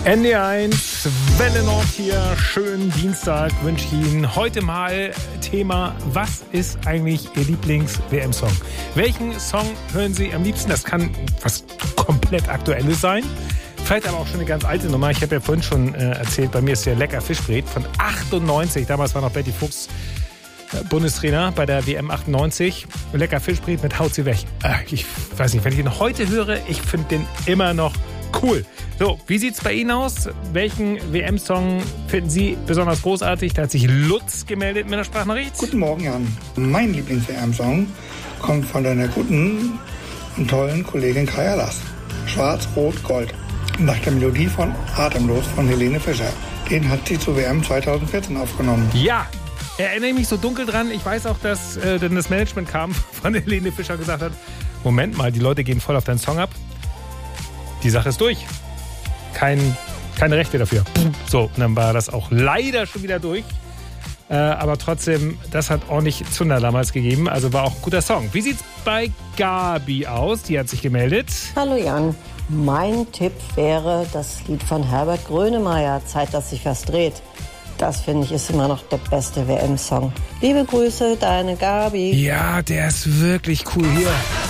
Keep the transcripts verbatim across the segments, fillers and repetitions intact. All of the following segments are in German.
N D eins, Welle Nord hier, schönen Dienstag wünsche ich Ihnen. Heute mal Thema, was ist eigentlich Ihr Lieblings-W M-Song? Welchen Song hören Sie am liebsten? Das kann was komplett Aktuelles sein, vielleicht aber auch schon eine ganz alte Nummer. Ich habe ja vorhin schon äh, erzählt, bei mir ist der Lecker Fischbrät von achtundneunzig. Damals war noch Betty Fuchs äh, Bundestrainer bei der W M achtundneunzig. Lecker Fischbrät mit Haut sie weg. Äh, ich weiß nicht, wenn ich den heute höre, ich finde den immer noch cool. So, wie sieht's bei Ihnen aus? Welchen W M-Song finden Sie besonders großartig? Da hat sich Lutz gemeldet mit einer Sprachnachricht. Guten Morgen, Jan. Mein Lieblings-W M-Song kommt von deiner guten und tollen Kollegin Kaja Lass. Schwarz, Rot, Gold. Nach der Melodie von Atemlos von Helene Fischer. Den hat sie zur W M zweitausendvierzehn aufgenommen. Ja, erinnere mich so dunkel dran. Ich weiß auch, dass äh, dann das Management kam von Helene Fischer und gesagt hat, Moment mal, die Leute gehen voll auf deinen Song ab. Die Sache ist durch. Kein, keine Rechte dafür. So, und dann war das auch leider schon wieder durch. Äh, aber trotzdem, das hat ordentlich Zunder damals gegeben. Also war auch ein guter Song. Wie sieht's bei Gabi aus? Die hat sich gemeldet. Hallo Jan. Mein Tipp wäre das Lied von Herbert Grönemeyer, Zeit, dass sich was dreht. Das, finde ich, ist immer noch der beste W M-Song. Liebe Grüße, deine Gabi. Ja, der ist wirklich cool hier.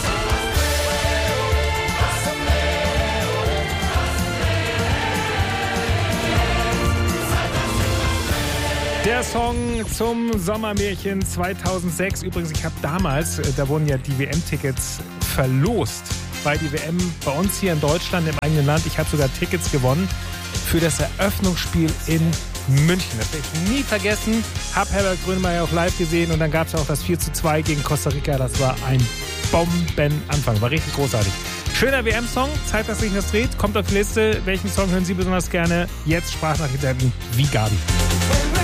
Der Song zum Sommermärchen zweitausendsechs. Übrigens, ich habe damals, da wurden ja die W M-Tickets verlost. Bei die W M bei uns hier in Deutschland, im eigenen Land. Ich habe sogar Tickets gewonnen für das Eröffnungsspiel in München. Das werde ich nie vergessen. Habe Herbert Grönemeyer auch live gesehen. Und dann gab es auch das vier zu zwei gegen Costa Rica. Das war ein Bombenanfang. War richtig großartig. Schöner W M-Song. Zeit, dass sich das dreht. Kommt auf die Liste. Welchen Song hören Sie besonders gerne? Jetzt Sprachnachrichten wie Gabi.